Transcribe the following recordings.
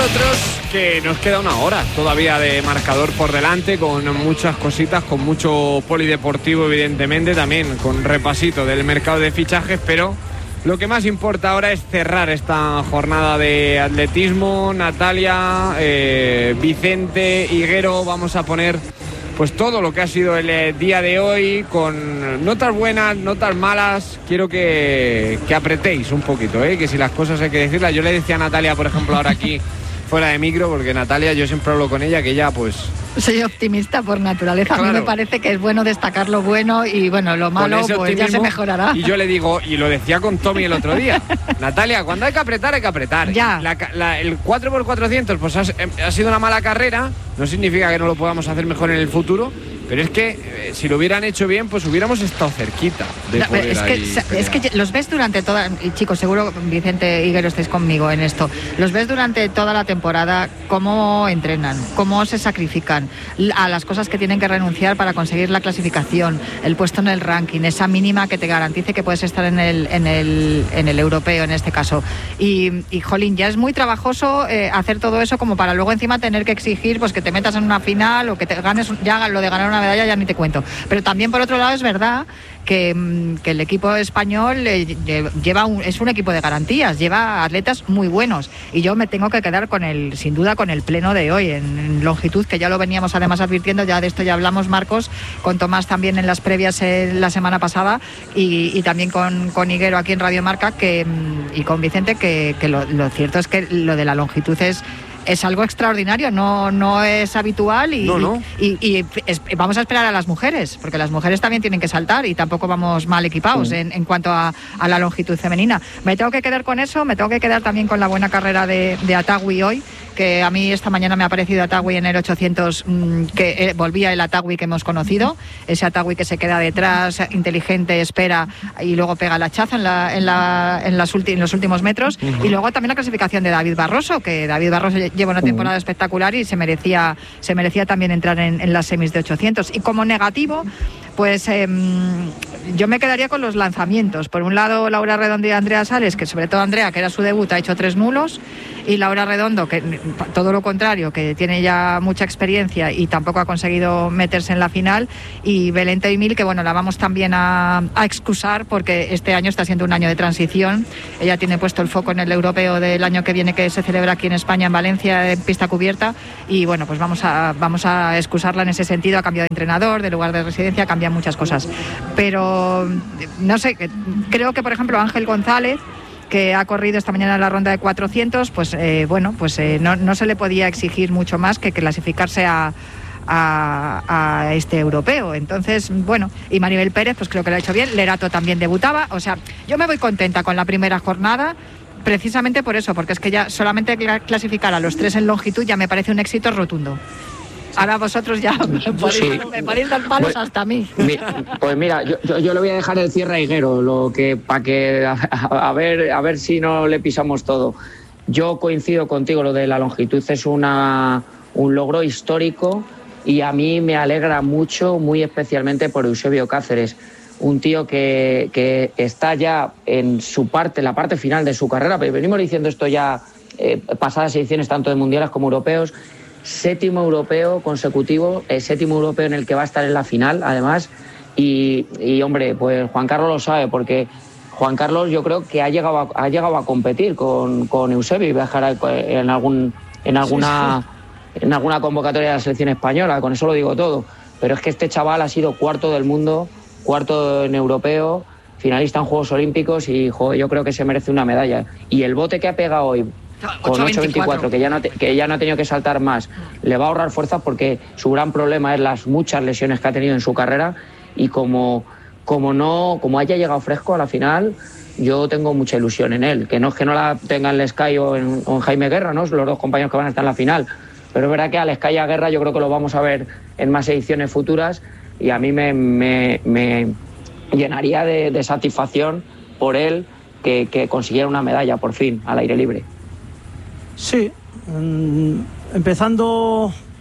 nosotros que nos queda una hora todavía de marcador por delante, con muchas cositas, con mucho polideportivo evidentemente, también con repasito del mercado de fichajes, pero lo que más importa ahora es cerrar esta jornada de atletismo. Natalia, Vicente, Higuero, vamos a poner pues todo lo que ha sido el día de hoy, con notas buenas, notas malas. Quiero que apretéis un poquito, que si las cosas hay que decirlas. Yo le decía a Natalia, por ejemplo, ahora aquí fuera de micro, porque Natalia, yo siempre hablo con ella, que ella pues... Soy optimista por naturaleza, claro. A mí me parece que es bueno destacar lo bueno y bueno, lo malo pues ya se mejorará. Y yo le digo, y lo decía con Tommy el otro día, Natalia, cuando hay que apretar, hay que apretar. Ya. El 4x400 pues ha sido una mala carrera, no significa que no lo podamos hacer mejor en el futuro, pero es que si lo hubieran hecho bien, pues hubiéramos estado cerquita de poder es que los ves durante toda... Y chicos, seguro, Vicente, Higuero, estáis conmigo en esto. Los ves durante toda la temporada, cómo entrenan, cómo se sacrifican a las cosas que tienen que renunciar para conseguir la clasificación, el puesto en el ranking, esa mínima que te garantice que puedes estar en el europeo en este caso. Y jolín, ya es muy trabajoso hacer todo eso como para luego encima tener que exigir pues que te metas en una final o que te ganes, ya lo de ganar una medalla ya ni te cuento. Pero también por otro lado es verdad que el equipo español es un equipo de garantías, lleva atletas muy buenos y yo me tengo que quedar sin duda con el pleno de hoy en longitud, que ya lo veníamos además advirtiendo, ya de esto ya hablamos, Marcos, con Tomás también en las previas la semana pasada y también con Higuero aquí en Radio Marca y con Vicente, que lo cierto es que lo de la longitud es algo extraordinario, no es habitual y vamos a esperar a las mujeres, porque las mujeres también tienen que saltar y tampoco vamos mal equipados en cuanto a la longitud femenina. Me tengo que quedar con eso, me tengo que quedar también con la buena carrera de Atagui hoy, que a mí esta mañana me ha parecido Atagui en el 800, que volvía el Atagui que hemos conocido, ese Atagui que se queda detrás, inteligente, espera y luego pega el hachazo en los últimos metros. Y luego también la clasificación de David Barroso, que David Barroso lleva una temporada espectacular y se merecía también entrar en las semis de 800. Y como negativo, pues yo me quedaría con los lanzamientos. Por un lado, Laura Redondo y Andrea Sales, que sobre todo Andrea, que era su debut, ha hecho 3 nulos, y Laura Redondo, que todo lo contrario, que tiene ya mucha experiencia y tampoco ha conseguido meterse en la final, y Belén Teimil, que bueno, la vamos también a excusar porque este año está siendo un año de transición. Ella tiene puesto el foco en el europeo del año que viene, que se celebra aquí en España, en Valencia, en pista cubierta, y bueno, pues vamos a excusarla en ese sentido. Ha cambiado de entrenador, de lugar de residencia, cambian muchas cosas, pero no sé, creo que por ejemplo Ángel González, que ha corrido esta mañana en la ronda de 400, pues no se le podía exigir mucho más que clasificarse a este europeo. Entonces, bueno, y Maribel Pérez, pues creo que lo ha hecho bien. Lerato también debutaba, o sea, yo me voy contenta con la primera jornada, precisamente por eso, porque es que ya solamente clasificar a los 3 en longitud ya me parece un éxito rotundo. Ahora vosotros ya me podéis dar palos hasta a mí. Pues mira, yo le voy a dejar el cierre a Higuero, a ver si no le pisamos todo. Yo coincido contigo, lo de la longitud es un logro histórico y a mí me alegra mucho, muy especialmente por Eusebio Cáceres, un tío que está ya en la parte final de su carrera, pero venimos diciendo esto ya pasadas ediciones tanto de mundiales como europeos. 7º europeo consecutivo, 7º europeo en el que va a estar en la final, además, y hombre, pues Juan Carlos lo sabe, porque Juan Carlos yo creo que ha llegado a competir con Eusebio y viajará en alguna convocatoria de la selección española, con eso lo digo todo, pero es que este chaval ha sido 4º del mundo, 4º en europeo, finalista en Juegos Olímpicos y yo creo que se merece una medalla. Y el bote que ha pegado hoy con 8.24, que ya no ha tenido que saltar más, le va a ahorrar fuerzas porque su gran problema es las muchas lesiones que ha tenido en su carrera, y como haya llegado fresco a la final, yo tengo mucha ilusión en él, que no es que no la tenga en Sky o en Jaime Guerra, ¿no? Los 2 compañeros que van a estar en la final, pero es verdad que al Sky y a Guerra yo creo que lo vamos a ver en más ediciones futuras, y a mí me llenaría de satisfacción por él que consiguiera una medalla por fin al aire libre. Sí, empezando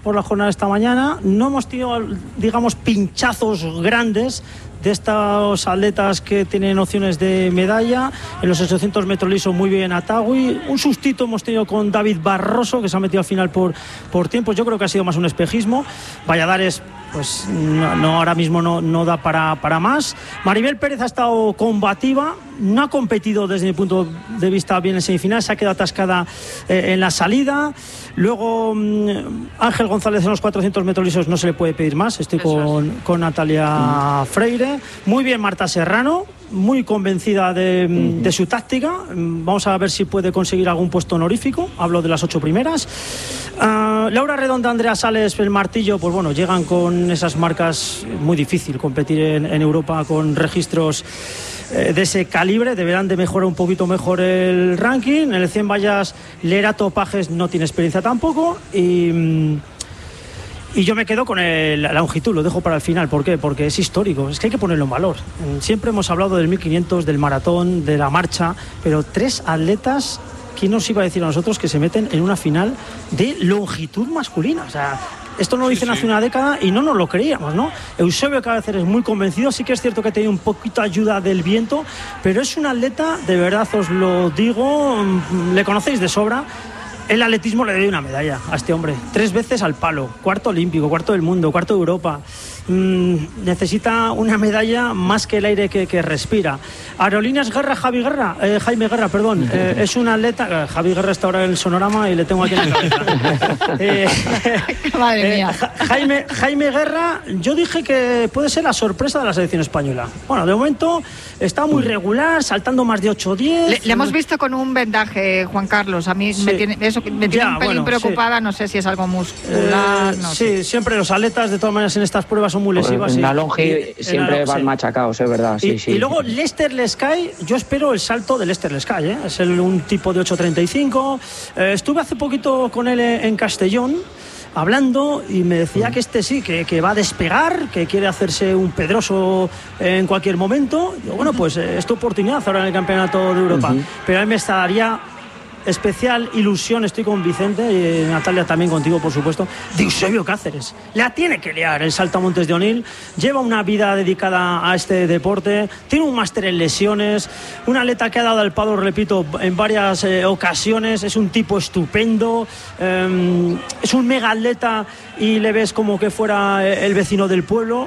por la jornada de esta mañana. No hemos tenido, digamos, pinchazos grandes de estos atletas que tienen opciones de medalla. En los 800 metros liso muy bien Atagui. Un sustito hemos tenido con David Barroso, que se ha metido al final por tiempos. Yo creo que ha sido más un espejismo. Valladares, pues no ahora mismo no da para más. Maribel Pérez ha estado combativa, no ha competido desde mi punto de vista bien en semifinal, se ha quedado atascada en la salida. Luego Ángel González en los 400 metros lisos no se le puede pedir más. Estoy con Natalia Freire. Muy bien Marta Serrano, muy convencida de su táctica. Vamos a ver si puede conseguir algún puesto honorífico. Hablo de las 8 primeras. Laura Redonda, Andrea Sales, el martillo, pues bueno, llegan con esas marcas. Muy difícil competir en Europa con registros de ese calibre. Deberán de mejorar un poquito mejor el ranking. En el 100 vallas, Lerato Pajes no tiene experiencia tampoco. Y yo me quedo con la longitud, lo dejo para el final. ¿Por qué? Porque es histórico, es que hay que ponerlo en valor. Siempre hemos hablado del 1500, del maratón, de la marcha, pero 3 atletas, ¿quién nos iba a decir a nosotros que se meten en una final de longitud masculina? O sea, esto no lo dicen hace una década y no nos lo creíamos, ¿no? Eusebio Cabeceres muy convencido, sí que es cierto que ha tenido un poquito ayuda del viento, pero es un atleta, de verdad os lo digo, le conocéis de sobra. El atletismo le dio una medalla a este hombre, 3 veces al palo, 4º olímpico, 4º del mundo, 4º de Europa. Necesita una medalla más que el aire que respira. Aerolíneas Guerra, Jaime Guerra, es un atleta. Javi Guerra está ahora en el sonorama y le tengo aquí en la cabeza. Madre mía. Jaime Guerra, yo dije que puede ser la sorpresa de la selección española. Bueno, de momento está muy regular, saltando más de 8-10. Le hemos visto con un vendaje, Juan Carlos. A mí me tiene un pelín preocupada, no sé si es algo muscular. Sí, siempre los atletas, de todas maneras, en estas pruebas son muy lesivas. En la longi siempre van machacados, es verdad. Y luego Lester Lescay, yo espero el salto de Lester Lescay, ¿eh? Es un tipo de 8.35. Estuve hace poquito con él en Castellón hablando y me decía que sí, que va a despegar, que quiere hacerse un Pedroso en cualquier momento. Yo, bueno, pues es tu oportunidad ahora en el Campeonato de Europa. Pero a mí me estaría especial ilusión, estoy con Vicente y Natalia también contigo, por supuesto, de Eusebio Cáceres. La tiene que liar el saltamontes de Onil, lleva una vida dedicada a este deporte, tiene un máster en lesiones, un atleta que ha dado el palo, repito, en varias ocasiones, es un tipo estupendo, es un mega atleta y le ves como que fuera el vecino del pueblo,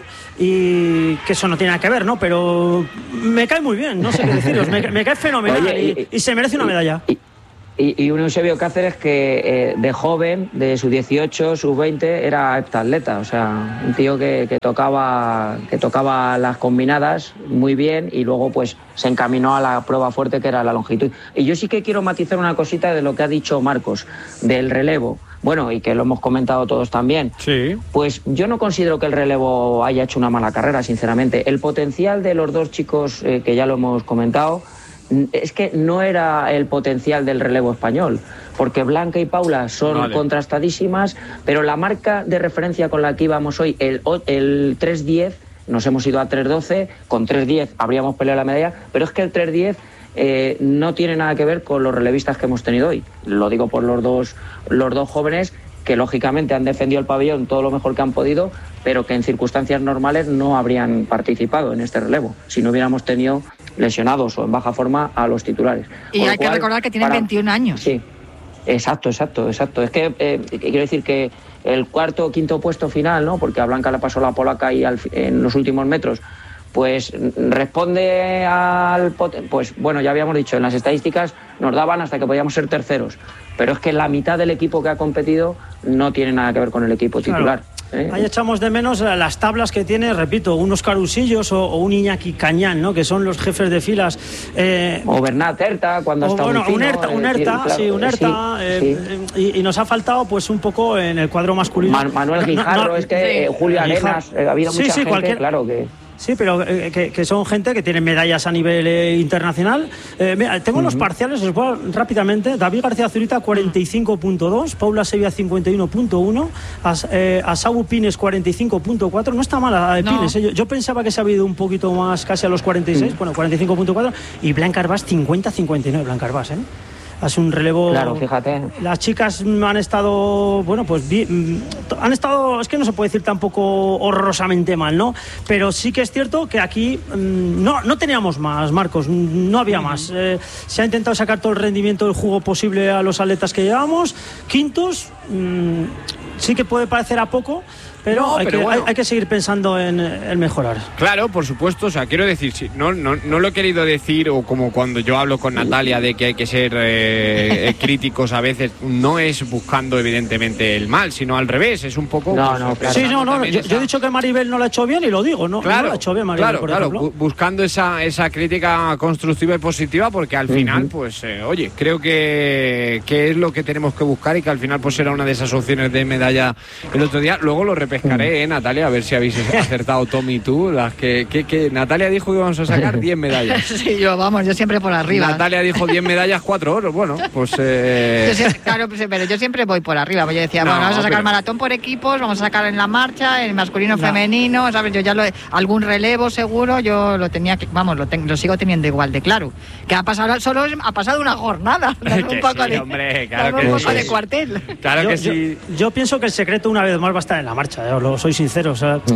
y que eso no tiene nada que ver, ¿no? Pero me cae muy bien, no sé qué deciros, me cae fenomenal. Oye, y se merece una medalla. Y un Eusebio Cáceres que de joven, de sus 18, sus 20, era heptatleta, o sea, un tío que tocaba las combinadas muy bien y luego pues se encaminó a la prueba fuerte que era la longitud. Y yo sí que quiero matizar una cosita de lo que ha dicho Marcos, del relevo. Bueno, y que lo hemos comentado todos también. Sí. Pues yo no considero que el relevo haya hecho una mala carrera, sinceramente. El potencial de los dos chicos, que ya lo hemos comentado, es que no era el potencial del relevo español, porque Blanca y Paula son contrastadísimas, pero la marca de referencia con la que íbamos hoy, el 3.10, nos hemos ido a 3.12, con 3.10 habríamos peleado la medalla, pero es que el 3.10 no tiene nada que ver con los relevistas que hemos tenido hoy. Lo digo por los dos jóvenes que lógicamente han defendido el pabellón todo lo mejor que han podido, pero que en circunstancias normales no habrían participado en este relevo, si no hubiéramos tenido lesionados o en baja forma a los titulares. Y hay que recordar que tienen 21 años. Sí, exacto. Es que quiero decir que el cuarto o quinto puesto final, ¿no? Porque a Blanca le pasó la polaca y en los últimos metros, pues responde al... Pues bueno, ya habíamos dicho, en las estadísticas nos daban hasta que podíamos ser terceros, pero es que la mitad del equipo que ha competido no tiene nada que ver con el equipo titular. Ahí echamos de menos las tablas que tiene, repito, unos Carusillos o un Iñaki Cañán, ¿no? Que son los jefes de filas. O Bernat Erta, cuando está bueno, un Erta. Y nos ha faltado pues un poco en el cuadro masculino. Manuel Guijarro, Julio Arenas, ha habido mucha gente, claro que... Sí, pero que son gente que tiene medallas a nivel internacional. Mira, tengo los parciales, os voy rápidamente. David García Zurita 45.2, Paula Sevilla 51.1, Asabu Pines 45.4. No está mala Pines, yo pensaba que se ha habido un poquito más, casi a los 46, bueno, 45.4, y Blanca Arbás 50-59, Blanca Arbás, Ha sido un relevo. Claro, fíjate. Las chicas han estado, bueno, pues bien, han estado, es que no se puede decir tampoco horrorosamente mal, ¿no? Pero sí que es cierto que aquí no teníamos más, Marcos, no había más. Se ha intentado sacar todo el rendimiento del jugo posible a los atletas que llevamos. Quintos, sí que puede parecer a poco, pero, hay que seguir pensando en mejorar. Claro, por supuesto, o sea, quiero decir, no lo he querido decir, o como cuando yo hablo con Natalia de que hay que ser críticos a veces, no es buscando evidentemente el mal, sino al revés, es un poco... Claro. Sí, yo he dicho que Maribel no lo ha hecho bien y lo digo, no lo ha hecho bien Maribel, por ejemplo. Buscando esa crítica constructiva y positiva, porque al final, pues, oye, creo que es lo que tenemos que buscar y que al final pues era una de esas opciones de medalla el otro día. Luego lo pescaré, Natalia, a ver si habéis acertado Tom y tú, las que Natalia dijo que íbamos a sacar 10 medallas. Sí, yo siempre por arriba. Natalia dijo 10 medallas, 4 oros, bueno, pues... Claro, pero yo siempre voy por arriba, yo decía, vamos a sacar maratón por equipos, vamos a sacar en la marcha, en masculino, femenino, ¿sabes? Yo ya algún relevo seguro, yo lo tenía, lo sigo teniendo igual de claro. Que ha pasado una jornada, un poco de cuartel. Claro que sí. Yo pienso que el secreto una vez más va a estar en la marcha. Soy sincero, o sea,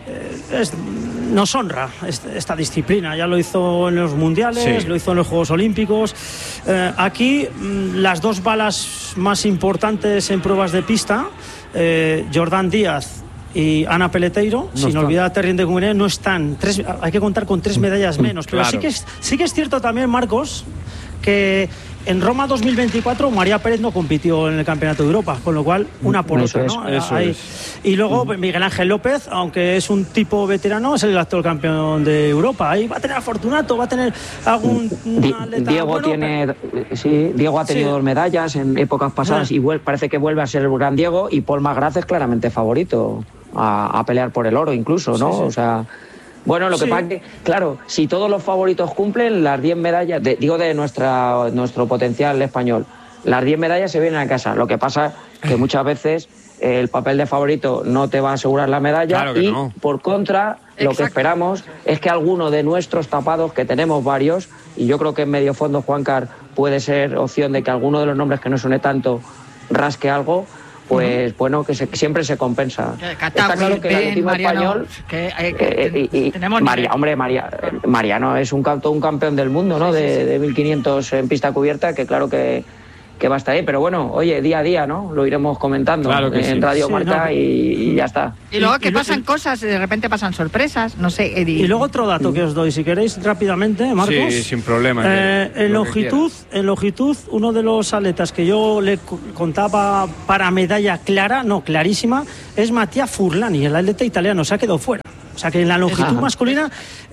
nos honra esta disciplina. Ya lo hizo en los mundiales, lo hizo en los Juegos Olímpicos. Aquí las dos balas más importantes en pruebas de pista, Jordán Díaz y Ana Peleteiro, sin olvidar a Terrien de Gouvenet, no están. Hay que contar con 3 medallas menos. Pero sí que es cierto también, Marcos, que en Roma 2024 María Pérez no compitió en el Campeonato de Europa, con lo cual una por otra, ¿no? Eso es. Y luego Miguel Ángel López, aunque es un tipo veterano, es el actual campeón de Europa. Ahí va a tener a Fortunato, va a tener algún atleta. Diego ha tenido 2 medallas en épocas pasadas y parece que vuelve a ser el gran Diego, y Paul McGrath es claramente favorito a pelear por el oro incluso, ¿no? O sea... Bueno, lo que pasa es que, claro, si todos los favoritos cumplen, las 10 medallas, de nuestro potencial español, las 10 medallas se vienen a casa. Lo que pasa es que muchas veces el papel de favorito no te va a asegurar la medalla, por contra, lo que esperamos es que alguno de nuestros tapados, que tenemos varios, y yo creo que en medio fondo, Juancar, puede ser opción de que alguno de los nombres que no suene tanto rasque algo, pues bueno, que siempre se compensa. Está claro que el atletismo español tenemos Mariano es un campeón del mundo, ¿no? De 1500 en pista cubierta, que claro que va a estar ahí, pero bueno, oye, día a día, ¿no? Lo iremos comentando en Radio Marca y ya está. Y luego que pasan cosas, de repente pasan sorpresas, no sé. Y luego otro dato que os doy, si queréis rápidamente, Marcos. Sí, sin problema. En longitud, uno de los atletas que yo le contaba para medalla clarísima, es Mattia Furlani, el atleta italiano, se ha quedado fuera. O sea que en la longitud masculina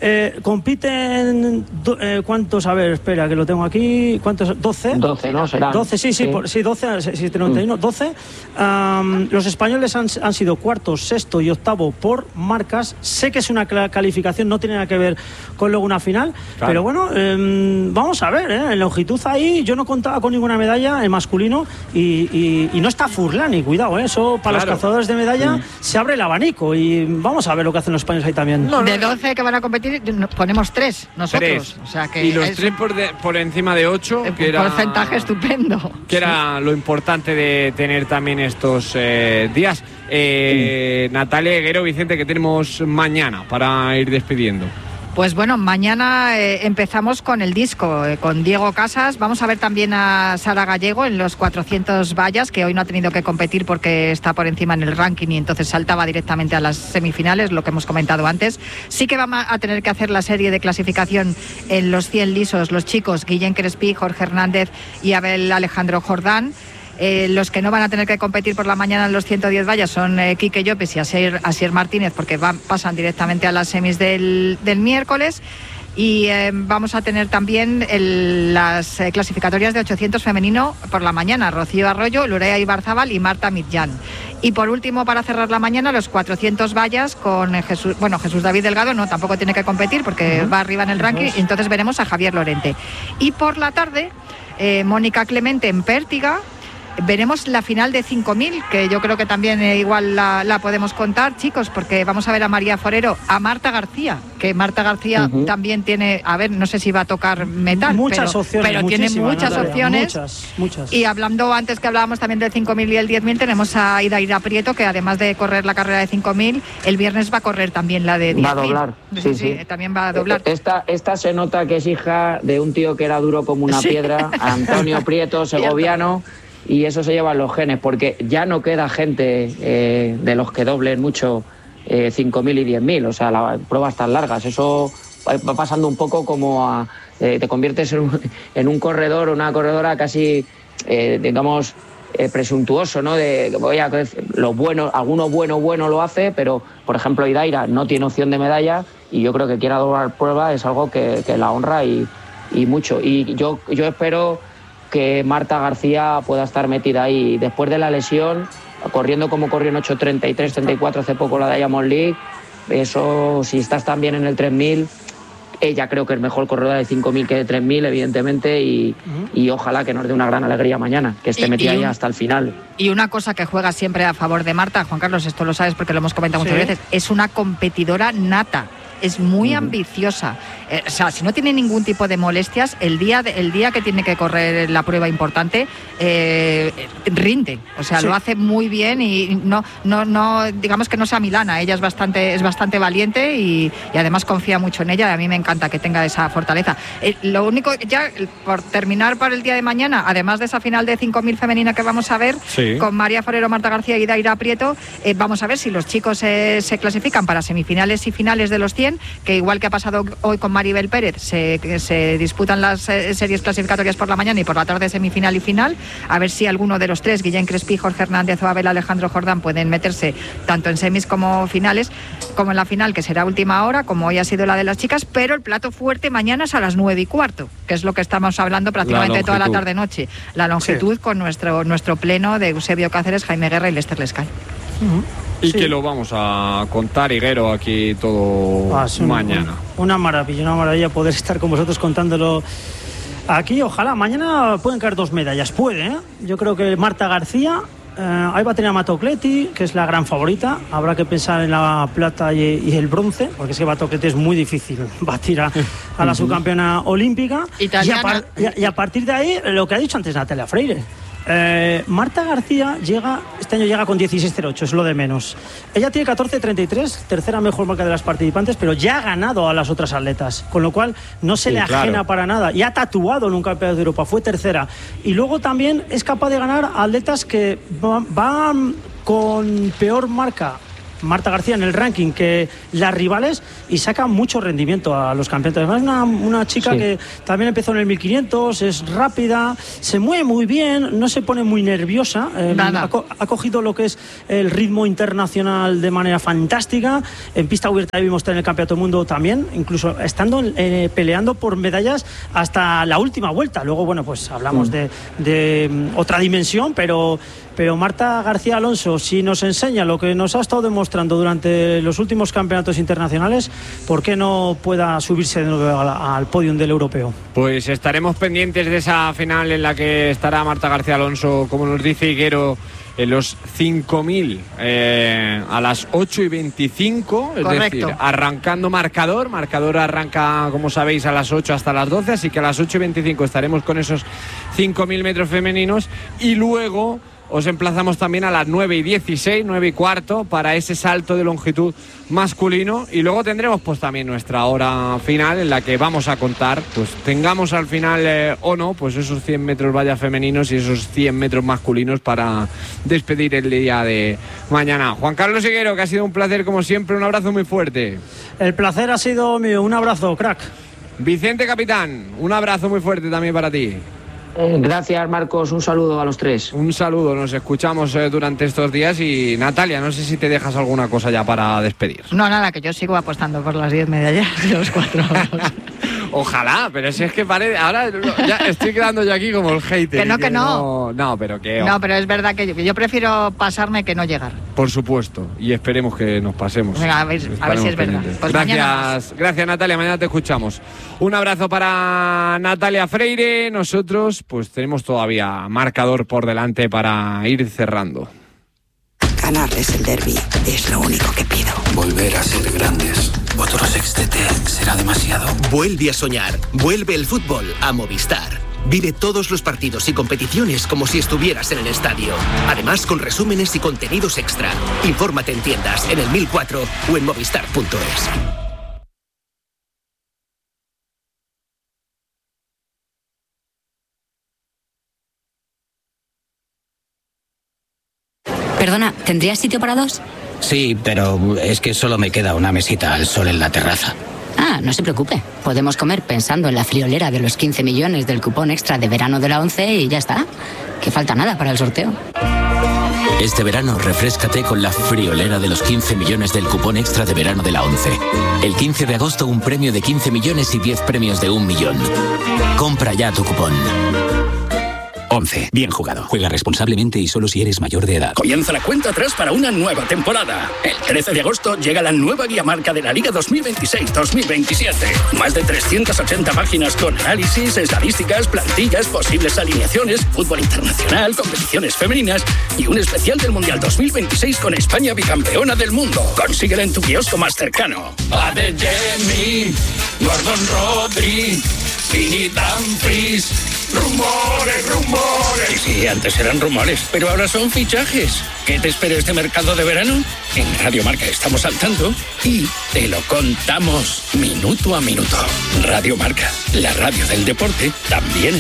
compiten ¿cuántos? A ver, espera, que lo tengo aquí. ¿Cuántos? 12. 12, ¿no? Serán. 12, sí, 12, 31, 12. Los españoles han sido cuarto, sexto y octavo por marcas. Sé que es una calificación, no tiene nada que ver con luego una final. Claro. Pero bueno, vamos a ver, en longitud ahí yo no contaba con ninguna medalla en masculino y no está Furlani, cuidado, eso para los cazadores de medalla se abre el abanico y vamos a ver lo que hacen los españoles ahí también. De 12 que van a competir ponemos 3 nosotros. O sea que y los 3 por encima de 8, que era porcentaje estupendo. Que era lo importante de tener también estos días. Natalia Higuero, Vicente, que tenemos mañana para ir despidiendo. Pues bueno, mañana empezamos con el disco, con Diego Casas. Vamos a ver también a Sara Gallego en los 400 vallas, que hoy no ha tenido que competir porque está por encima en el ranking y entonces saltaba directamente a las semifinales, lo que hemos comentado antes. Sí que vamos a tener que hacer la serie de clasificación en los 100 lisos, los chicos, Guillén Crespí, Jorge Hernández y Abel Alejandro Jordán. Los que no van a tener que competir por la mañana en los 110 vallas son Quique Llopis y Asier Martínez, porque pasan directamente a las semis del miércoles. Y vamos a tener también las clasificatorias de 800 femenino por la mañana, Rocío Arroyo, Lurea Ibarzábal y Marta Mitján. Y por último, para cerrar la mañana, los 400 vallas con Jesús David Delgado, no, tampoco tiene que competir porque va arriba en el ranking, y entonces veremos a Javier Lorente. Y por la tarde, Mónica Clemente en Pértiga, Veremos la final de 5.000, que yo creo que también igual la podemos contar, chicos, porque vamos a ver a María Forero, a Marta García, que Marta García también tiene, a ver, no sé si va a tocar metal, pero tiene muchas opciones. Muchas. Y hablando, antes que hablábamos también del 5.000 y el 10.000, tenemos a Idaira Prieto, que además de correr la carrera de 5.000, el viernes va a correr también la de 10.000. Va a doblar, sí. También va a doblar. Esta se nota que es hija de un tío que era duro como una piedra, Antonio Prieto, segoviano, y eso se lleva en los genes, porque ya no queda gente de los que doblen mucho 5.000 y 10.000, o sea, pruebas tan largas, eso va pasando un poco como te conviertes en un corredor o una corredora casi, digamos, presuntuoso, ¿no? Lo bueno, alguno bueno lo hace, pero por ejemplo Idaira no tiene opción de medalla y yo creo que quiera doblar prueba es algo que la honra y mucho. Y yo espero que Marta García pueda estar metida ahí después de la lesión, corriendo como corrió en 8:33-34 hace poco la Diamond League. Eso, si estás también en el 3.000, ella creo que es mejor corredora de 5.000 que de 3.000, evidentemente, y ojalá que nos dé una gran alegría mañana, que esté metida ahí hasta el final. Y una cosa que juega siempre a favor de Marta, Juan Carlos, esto lo sabes porque lo hemos comentado muchas veces, es una competidora nata. Es muy ambiciosa. O sea, si no tiene ningún tipo de molestias, el día que tiene que correr la prueba importante, rinde. O sea, lo hace muy bien y no, digamos que no sea milana. Ella es bastante valiente y además confía mucho en ella. Y a mí me encanta que tenga esa fortaleza. Lo único, ya por terminar para el día de mañana, además de esa final de 5.000 femenina que vamos a ver, con María Forero, Marta García y Daira Prieto, vamos a ver si los chicos se clasifican para semifinales y finales de los 100, que igual que ha pasado hoy con Maribel Pérez, se disputan las series clasificatorias por la mañana y por la tarde semifinal y final, a ver si alguno de los tres, Guillén Crespi, Jorge Hernández o Abel Alejandro Jordán, pueden meterse tanto en semis como finales, como en la final, que será última hora, como hoy ha sido la de las chicas, pero el plato fuerte mañana es a las 9:15, que es lo que estamos hablando prácticamente toda la tarde-noche, la longitud con nuestro pleno de Eusebio Cáceres, Jaime Guerra y Lester Lescay. Y que lo vamos a contar, Higuero, aquí todo mañana. Una maravilla poder estar con vosotros contándolo aquí. Ojalá, mañana pueden caer 2 medallas, Yo creo que Marta García, ahí va a tener a Batocletti, que es la gran favorita. Habrá que pensar en la plata y el bronce, porque es que Batocletti es muy difícil batir a la subcampeona olímpica. Y a partir de ahí, lo que ha dicho antes Natalia Freire. Marta García este año llega con 16.08, es lo de menos. Ella tiene 14.33, tercera mejor marca de las participantes, pero ya ha ganado a las otras atletas, con lo cual no se le ajena para nada. Y ha tatuado en un campeonato de Europa, fue tercera. Y luego también es capaz de ganar a atletas que van con peor marca, Marta García, en el ranking que las rivales, y saca mucho rendimiento a los campeonatos. Además, una chica que también empezó en el 1500, es rápida, se mueve muy bien, no se pone muy nerviosa, ha cogido lo que es el ritmo internacional de manera fantástica. En pista abierta vimos en el Campeonato del Mundo también, incluso estando peleando por medallas hasta la última vuelta. Luego, bueno, pues hablamos de otra dimensión, pero Marta García Alonso, si nos enseña lo que nos ha estado demostrando durante los últimos campeonatos internacionales, ¿por qué no pueda subirse de nuevo al podium del europeo? Pues estaremos pendientes de esa final en la que estará Marta García Alonso, como nos dice Higuero, en los 5.000 a las 8:25, es decir, arrancando marcador arranca, como sabéis, a las 8 hasta las 12, así que a las 8:25 estaremos con esos 5.000 metros femeninos y luego os emplazamos también a las 9:16, 9:15 para ese salto de longitud masculino y luego tendremos pues también nuestra hora final en la que vamos a contar, pues tengamos al final o no, pues esos 100 metros vallas femeninos y esos 100 metros masculinos para despedir el día de mañana. Juan Carlos Higuero, que ha sido un placer como siempre, un abrazo muy fuerte. El placer ha sido mío, un abrazo, crack. Vicente Capitán, un abrazo muy fuerte también para ti. Gracias, Marcos, un saludo a los tres. Un saludo, nos escuchamos durante estos días y Natalia, no sé si te dejas alguna cosa ya para despedir. No, nada, que yo sigo apostando por las 10 medallas de los 4. Ojalá, pero si es que parece... Ahora ya estoy quedando yo aquí como el hater. Que no. No, pero que... No, pero es verdad que yo prefiero pasarme que no llegar. Por supuesto, y esperemos que nos pasemos. Venga, a ver si es verdad. Pues gracias Natalia, mañana te escuchamos. Un abrazo para Natalia Freire. Nosotros pues tenemos todavía marcador por delante para ir cerrando. Ganarles el derbi es lo único que pido. Volver a ser grandes. Otro sextete será demasiado. Vuelve a soñar. Vuelve el fútbol a Movistar. Vive todos los partidos y competiciones como si estuvieras en el estadio. Además, con resúmenes y contenidos extra. Infórmate en tiendas, en el 1004 o en movistar.es. Perdona, ¿tendrías sitio para dos? Sí, pero es que solo me queda una mesita al sol en la terraza. Ah, no se preocupe. Podemos comer pensando en la friolera de los 15 millones del cupón extra de verano de la 11 y ya está. Que falta nada para el sorteo. Este verano refréscate con la friolera de los 15 millones del cupón extra de verano de la 11. El 15 de agosto un premio de 15 millones y 10 premios de 1 millón. Compra ya tu cupón. 11. Bien jugado. Juega responsablemente y solo si eres mayor de edad. Comienza la cuenta atrás para una nueva temporada. El 13 de agosto llega la nueva guía marca de la Liga 2026-2027. Más de 380 páginas con análisis, estadísticas, plantillas, posibles alineaciones, fútbol internacional, competiciones femeninas y un especial del Mundial 2026 con España bicampeona del mundo. Consíguela en tu kiosco más cercano. Adeyemi, Gordon Rodri, Vini Dumfries. Rumores. Sí, antes eran rumores, pero ahora son fichajes. ¿Qué te espera este mercado de verano? En Radio Marca estamos al tanto y te lo contamos minuto a minuto. Radio Marca, la radio del deporte, también